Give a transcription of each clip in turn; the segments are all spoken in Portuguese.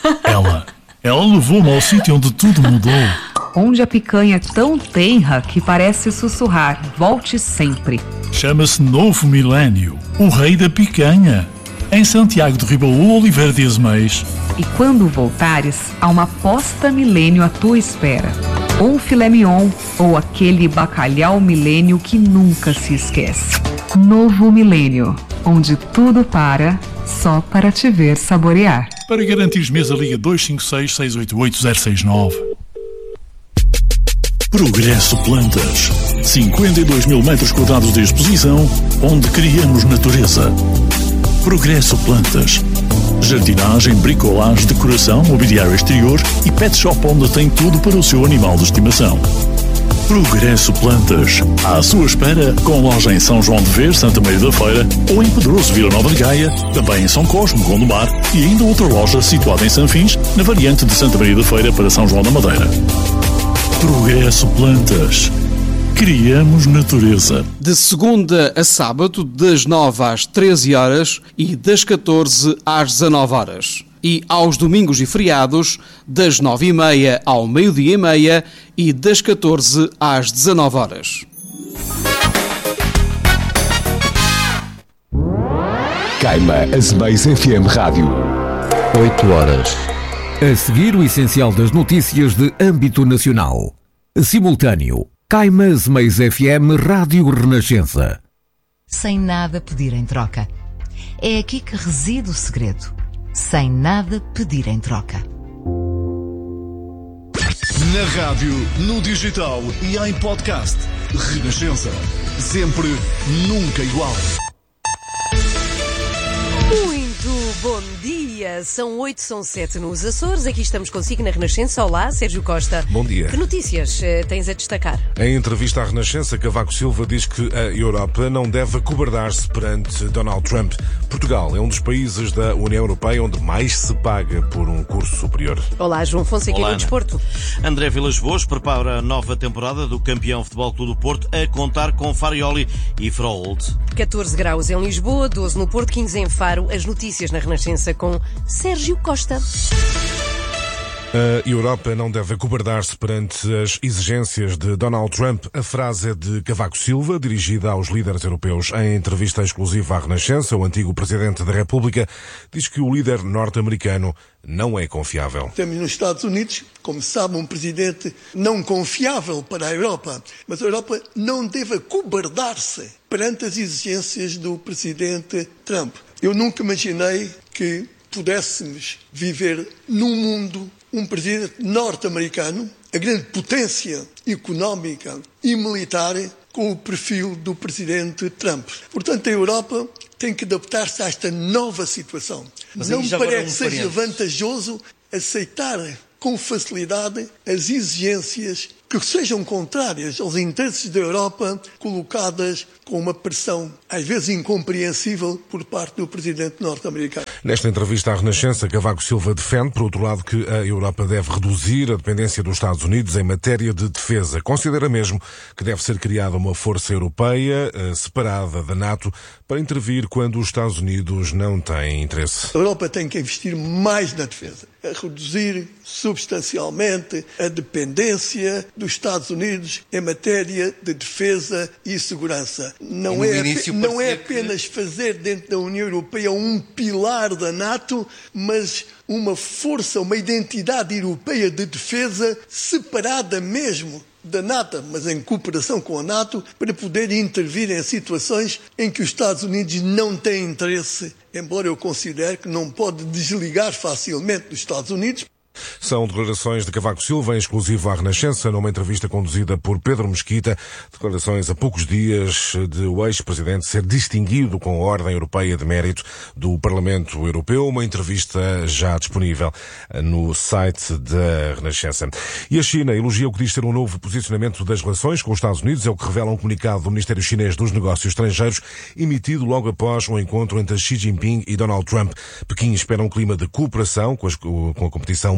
Ela levou-me ao sítio onde tudo mudou. Onde a picanha é tão tenra que parece sussurrar: volte sempre. Chama-se Novo Milénio, o rei da picanha. Em Santiago de Ribaú, Oliveira de Azeméis. E quando voltares, há uma posta milênio à tua espera. Ou um filé mignon, ou aquele bacalhau milênio que nunca se esquece. Novo Milênio, onde tudo para, só para te ver saborear. Para garantir mesa, liga 256-688-069. Progresso Plantas. 52 mil metros quadrados de exposição, onde criamos natureza. Progresso Plantas. Jardinagem, bricolagem, decoração, mobiliário exterior e pet shop onde tem tudo para o seu animal de estimação. Progresso Plantas. À sua espera, com loja em São João de Ver, Santa Maria da Feira, ou em Pedroso, Vila Nova de Gaia, também em São Cosme, Gondomar, e ainda outra loja situada em Sanfins, na variante de Santa Maria da Feira para São João da Madeira. Progresso Plantas. Criamos natureza. De segunda a sábado, das 9 às 13 horas e das 14 às 19 horas. E aos domingos e feriados, das 9h30 ao meio-dia e meia e das 14 às 19 horas. Caima Azeméis FM Rádio. 8 horas. A seguir, o essencial das notícias de âmbito nacional. Simultâneo. Caima Azeméis FM Rádio Renascença. Sem nada pedir em troca. É aqui que reside o segredo. Sem nada pedir em troca. Na rádio, no digital e em podcast. Renascença. Sempre, nunca igual. Muito bom dia. São 8, são 7 nos Açores. Aqui estamos consigo na Renascença. Olá, Sérgio Costa. Bom dia. Que notícias tens a destacar? Em entrevista à Renascença, Cavaco Silva diz que a Europa não deve acobardar-se perante Donald Trump. Portugal é um dos países da União Europeia onde mais se paga por um curso superior. Olá, João Fonseca do Desporto. André Vilas Boas prepara a nova temporada do campeão Futebol Clube do Porto a contar com Farioli e Froholt. 14 graus em Lisboa, 12 no Porto, 15 em Faro. As notícias na Renascença com Sérgio Costa. A Europa não deve acobardar-se perante as exigências de Donald Trump. A frase é de Cavaco Silva, dirigida aos líderes europeus. Em entrevista exclusiva à Renascença, o antigo Presidente da República diz que o líder norte-americano não é confiável. Temos nos Estados Unidos, como sabe, um presidente não confiável para a Europa. Mas a Europa não deve acobardar-se perante as exigências do Presidente Trump. Eu nunca imaginei que pudéssemos viver num mundo um presidente norte-americano, a grande potência económica e militar, com o perfil do presidente Trump. Portanto, a Europa tem que adaptar-se a esta nova situação. Mas não me parece que seja vantajoso aceitar com facilidade as exigências que sejam contrárias aos interesses da Europa, colocadas com uma pressão, às vezes incompreensível, por parte do presidente norte-americano. Nesta entrevista à Renascença, Cavaco Silva defende, por outro lado, que a Europa deve reduzir a dependência dos Estados Unidos em matéria de defesa. Considera mesmo que deve ser criada uma força europeia separada da NATO para intervir quando os Estados Unidos não têm interesse. A Europa tem que investir mais na defesa, a reduzir substancialmente a dependência dos Estados Unidos em matéria de defesa e segurança. Não é apenas fazer dentro da União Europeia um pilar da NATO, mas uma força, uma identidade europeia de defesa separada mesmo da NATO, mas em cooperação com a NATO, para poder intervir em situações em que os Estados Unidos não têm interesse, embora eu considere que não pode desligar facilmente dos Estados Unidos. São declarações de Cavaco Silva, em exclusivo à Renascença, numa entrevista conduzida por Pedro Mesquita. Declarações a poucos dias de o ex-presidente ser distinguido com a Ordem Europeia de Mérito do Parlamento Europeu. Uma entrevista já disponível no site da Renascença. E a China elogia o que diz ser um novo posicionamento das relações com os Estados Unidos. É o que revela um comunicado do Ministério Chinês dos Negócios Estrangeiros, emitido logo após um encontro entre Xi Jinping e Donald Trump. Pequim espera um clima de cooperação com a competição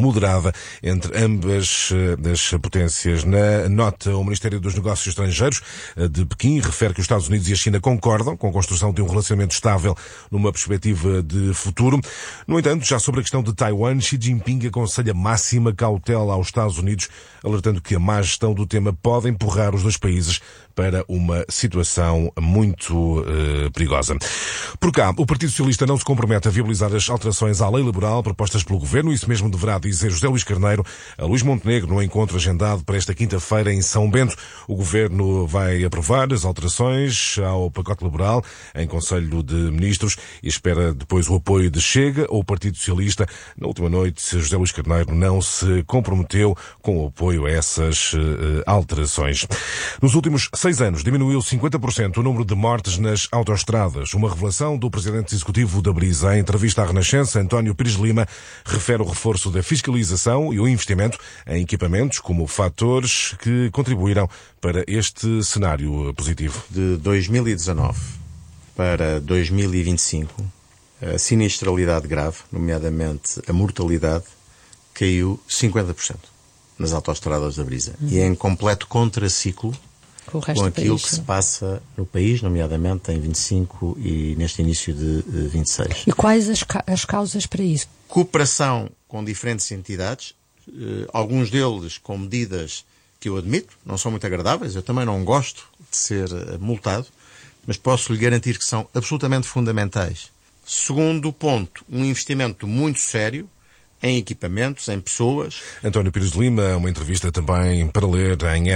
moderada entre ambas das potências. Na nota, o Ministério dos Negócios Estrangeiros de Pequim refere que os Estados Unidos e a China concordam com a construção de um relacionamento estável numa perspectiva de futuro. No entanto, já sobre a questão de Taiwan, Xi Jinping aconselha máxima cautela aos Estados Unidos, alertando que a má gestão do tema pode empurrar os dois países para uma situação muito perigosa. Por cá, o Partido Socialista não se compromete a viabilizar as alterações à lei laboral propostas pelo Governo. Isso mesmo deverá dizer José Luís Carneiro a Luís Montenegro no encontro agendado para esta quinta-feira em São Bento. O Governo vai aprovar as alterações ao pacote laboral em Conselho de Ministros e espera depois o apoio de Chega ou Partido Socialista. Na última noite, José Luís Carneiro não se comprometeu com o apoio a essas alterações. Nos últimos 6 anos diminuiu 50% o número de mortes nas autoestradas. Uma revelação do presidente executivo da Brisa. Em entrevista à Renascença, António Pires Lima refere o reforço da fiscalização e o investimento em equipamentos como fatores que contribuíram para este cenário positivo. De 2019 para 2025, a sinistralidade grave, nomeadamente a mortalidade, caiu 50% nas autoestradas da Brisa. E é em completo contraciclo com aquilo que se passa no país, nomeadamente em 25 e neste início de 26. E quais as causas para isso? Cooperação com diferentes entidades, alguns deles com medidas que eu admito, não são muito agradáveis, eu também não gosto de ser multado, mas posso lhe garantir que são absolutamente fundamentais. Segundo ponto, um investimento muito sério em equipamentos, em pessoas. António Pires de Lima, uma entrevista também para ler em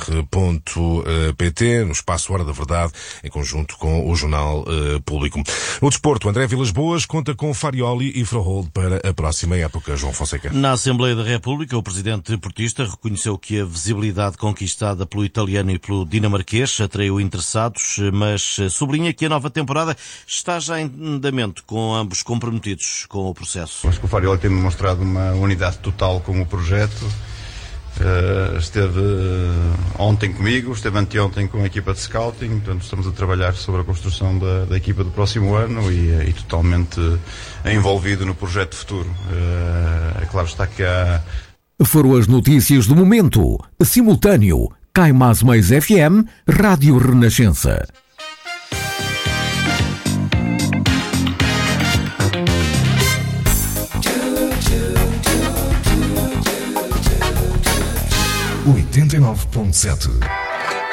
rr.pt, no espaço Hora da Verdade, em conjunto com o Jornal Público. No desporto, André Vilas Boas conta com Farioli e Frohold para a próxima época. João Fonseca. Na Assembleia da República, o presidente portista reconheceu que a visibilidade conquistada pelo italiano e pelo dinamarquês atraiu interessados, mas sublinha que a nova temporada está já em andamento, com ambos comprometidos com o processo. Acho que o Farioli tem mostrado uma unidade total com o projeto. Esteve ontem comigo, esteve anteontem com a equipa de scouting, portanto estamos a trabalhar sobre a construção da equipa do próximo ano e totalmente envolvido no projeto futuro. É claro está que há... Foram as notícias do momento. Simultâneo, Caimás Mais FM, Rádio Renascença. .7